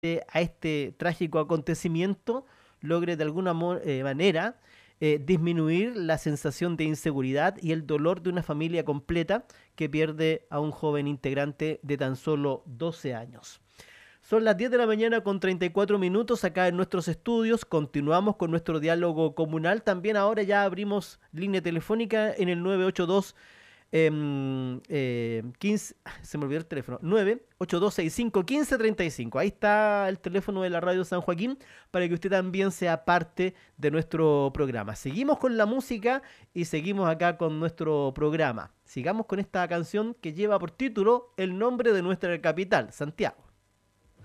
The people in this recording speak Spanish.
a este trágico acontecimiento logre de alguna manera disminuir la sensación de inseguridad y el dolor de una familia completa que pierde a un joven integrante de tan solo 12 años. Son las 10 de la mañana con 34 minutos acá en nuestros estudios. Continuamos con nuestro diálogo comunal. También ahora ya abrimos línea telefónica en el 982 15, se me olvidó el teléfono, 98265 1535. Ahí está el teléfono de la radio San Joaquín para que usted también sea parte de nuestro programa. Seguimos con la música y seguimos acá con nuestro programa. Sigamos con esta canción que lleva por título el nombre de nuestra capital, Santiago.